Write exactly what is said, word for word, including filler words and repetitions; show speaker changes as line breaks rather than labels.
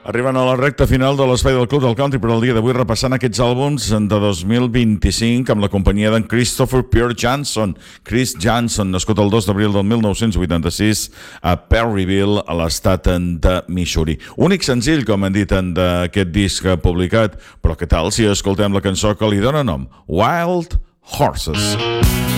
Arriben a la recta final de l'espai del Club del Country, però el dia d'avui repassant aquests àlbums de dos mil vint-i-cinc amb la companyia d'en Christopher Pierre Johnson. Chris Johnson, nascut el dos d'abril del mil nou-cents vuitanta-sis a Perryville, a l'estat de Missouri. Únic senzill, com han dit, d'aquest disc publicat, però què tal si escoltem la cançó que li dona nom? Wild Horses.